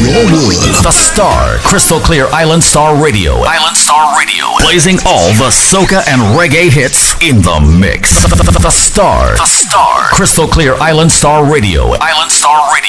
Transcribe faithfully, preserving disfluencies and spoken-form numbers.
your world. The Star, Crystal Clear Island Star Radio. Island Star Radio. Blazing all the soca and reggae hits in the mix. The, the, the, the Star. The Star. Crystal Clear Island Star Radio. Island Star